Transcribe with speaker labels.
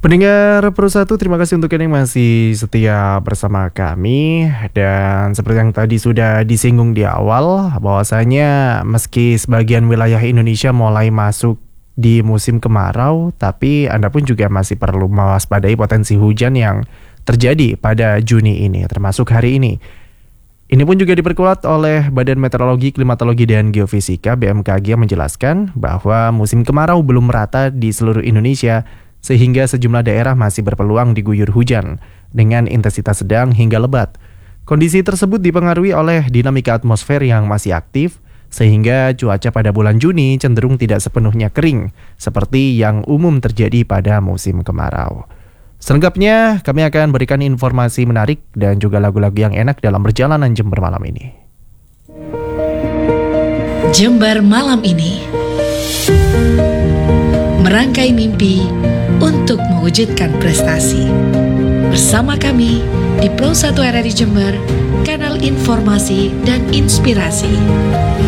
Speaker 1: Pendengar Pro1, terima kasih untuk yang masih setia bersama kami. Dan seperti yang tadi sudah disinggung di awal, bahwasanya meski sebagian wilayah Indonesia mulai masuk di musim kemarau, tapi Anda pun juga masih perlu mewaspadai potensi hujan yang terjadi pada Juni ini, termasuk hari ini. Ini pun juga diperkuat oleh Badan Meteorologi, Klimatologi, dan Geofisika (BMKG) yang menjelaskan bahwa musim kemarau belum merata di seluruh Indonesia, sehingga sejumlah daerah masih berpeluang diguyur hujan dengan intensitas sedang hingga lebat. Kondisi tersebut dipengaruhi oleh dinamika atmosfer yang masih aktif, sehingga cuaca pada bulan Juni cenderung tidak sepenuhnya kering, seperti yang umum terjadi pada musim kemarau. Selengkapnya, kami akan berikan informasi menarik dan juga lagu-lagu yang enak dalam perjalanan Jember malam ini.
Speaker 2: Jember malam ini merangkai mimpi untuk mewujudkan prestasi. Bersama kami di Pro1 RRI Jember, kanal informasi dan inspirasi.